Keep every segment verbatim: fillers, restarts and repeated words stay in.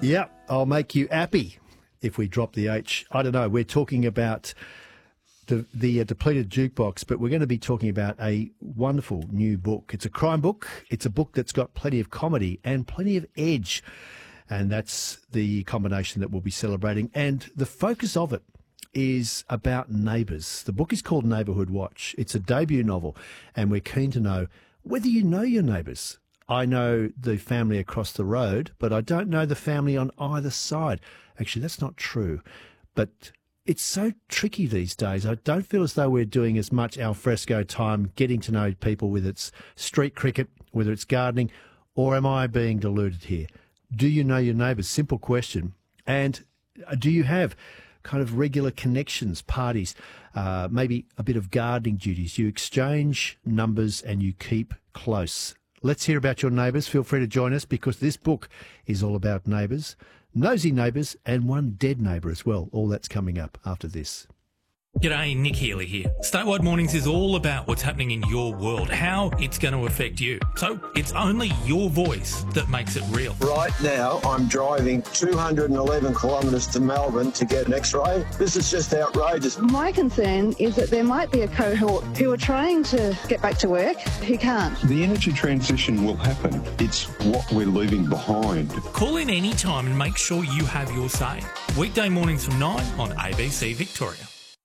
Yeah, I'll make you happy if we drop the H. I don't know. We're talking about the the uh, depleted jukebox, but we're going to be talking about a wonderful new book. It's a crime book. It's a book that's got plenty of comedy and plenty of edge, and that's the combination that we'll be celebrating. And the focus of it is about neighbours. The book is called Neighbourhood Watch. It's a debut novel, and we're keen to know whether you know your neighbours. I know the family across the road, but I don't know the family on either side. Actually, that's not true. But it's so tricky these days. I don't feel as though we're doing as much al fresco time getting to know people, whether it's street cricket, whether it's gardening, or am I being deluded here? Do you know your neighbours? Simple question. And do you have kind of regular connections, parties, uh, maybe a bit of gardening duties? You exchange numbers and you keep close. Let's hear about your neighbours. Feel free to join us because this book is all about neighbours, nosy neighbours and one dead neighbour as well. All that's coming up after this. G'day, Nick Healy here. Statewide Mornings is all about what's happening in your world, how it's going to affect you. So it's only your voice that makes it real. Right now, I'm driving two hundred eleven kilometres to Melbourne to get an X-ray. This is just outrageous. My concern is that there might be a cohort who are trying to get back to work who can't. The energy transition will happen. It's what we're leaving behind. Call in any time and make sure you have your say. Weekday mornings from nine on A B C Victoria.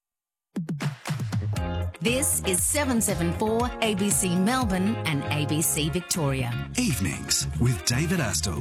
This is seven seven four A B C Melbourne and A B C Victoria. Evenings with David Astle.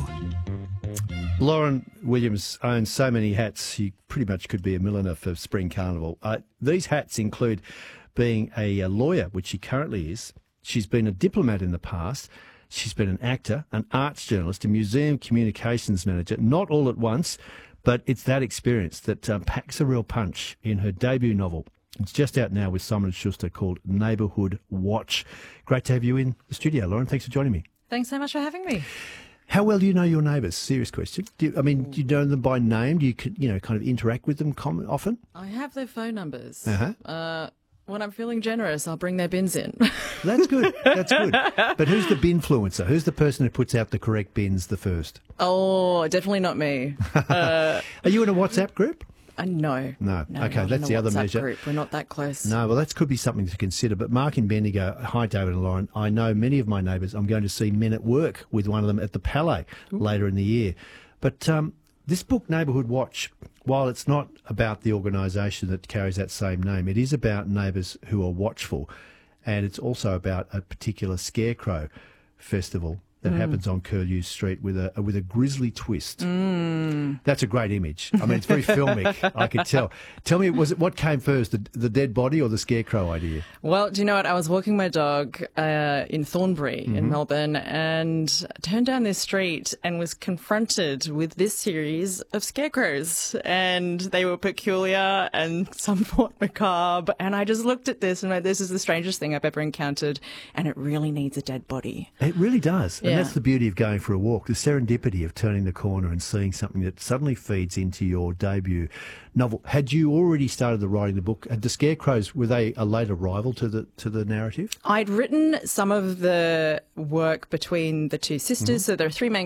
Lauren Williams owns so many hats, you pretty much could be a milliner for Spring Carnival. Uh, these hats include being a, a lawyer, which she currently is. She's been a diplomat in the past. She's been an actor, an arts journalist, a museum communications manager, not all at once, but it's that experience that uh, packs a real punch in her debut novel. It's just out now with Simon and Schuster called Neighbourhood Watch. Great to have you in the studio, Lauren. Thanks for joining me. Thanks so much for having me. How well do you know your neighbours? Serious question. Do you, I mean, do you know them by name? Do you, you know, kind of interact with them com- often? I have their phone numbers. Uh-huh. Uh, when I'm feeling generous, I'll bring their bins in. That's good. That's good. But who's the binfluencer? Who's the person who puts out the correct bins the first? Oh, definitely not me. Uh, Are you in a WhatsApp group? Uh, no. No. no Okay, that's the other WhatsApp measure. Group. We're not that close. No, well, that could be something to consider. But Mark in Bendigo, hi, David and Lauren. I know many of my neighbours. I'm going to see Men at Work with one of them at the Palais Ooh. later in the year. But um, this book, Neighbourhood Watch, while it's not about the organisation that carries that same name, it is about neighbours who are watchful. And it's also about a particular scarecrow festival that mm. happens on Curlew Street with a with a grisly twist. Mm. That's a great image. I mean, it's very filmic, I could tell. Tell me, was it what came first, the, the dead body or the scarecrow idea? Well, do you know what? I was walking my dog uh, in Thornbury mm-hmm. in Melbourne and turned down this street and was confronted with this series of scarecrows. And they were peculiar and somewhat macabre. And I just looked at this and went, this is the strangest thing I've ever encountered. And it really needs a dead body. It really does. Yeah. And that's the beauty of going for a walk, the serendipity of turning the corner and seeing something that suddenly feeds into your debut novel. Had you already started the writing the book? Had the scarecrows, were they a late arrival to the to the narrative? I'd written some of the work between the two sisters. Mm-hmm. So there are three main